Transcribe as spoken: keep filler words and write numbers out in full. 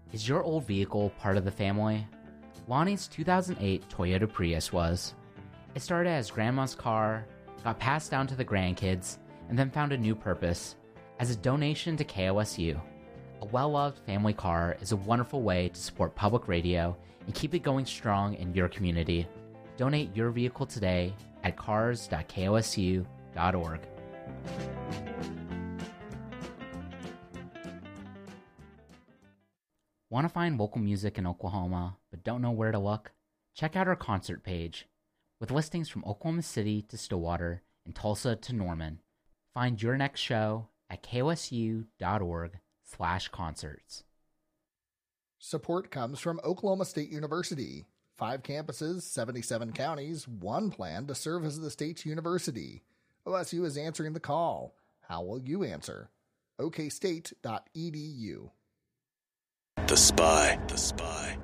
Is your old vehicle part of the family? Lonnie's two thousand eight Toyota Prius was. It started as grandma's car, got passed down to the grandkids, and then found a new purpose as a donation to K O S U. A well-loved family car is a wonderful way to support public radio and keep it going strong in your community. Donate your vehicle today at cars dot k o s u dot org. Want to find local music in Oklahoma but don't know where to look? Check out our concert page with listings from Oklahoma City to Stillwater and Tulsa to Norman. Find your next show at k o s u dot org slash concerts. Support comes from Oklahoma State University. Five campuses, seventy-seven counties, one plan to serve as the state's university. O S U is answering the call. How will you answer? o k state dot e d u. The Spy. The Spy.